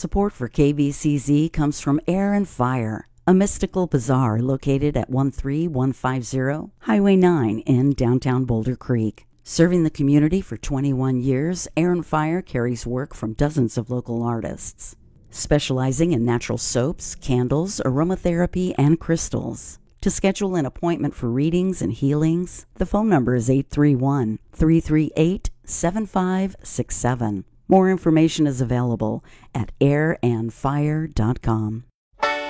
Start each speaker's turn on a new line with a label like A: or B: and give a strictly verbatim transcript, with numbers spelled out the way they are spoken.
A: Support for K B C Z comes from Air and Fire, a mystical bazaar located at one three one five zero Highway nine in downtown Boulder Creek. Serving the community for twenty-one years, Air and Fire carries work from dozens of local artists, specializing in natural soaps, candles, aromatherapy, and crystals. To schedule an appointment for readings and healings, the phone number is eight three one, three three eight, seven five six seven. More information is available at air and fire dot com.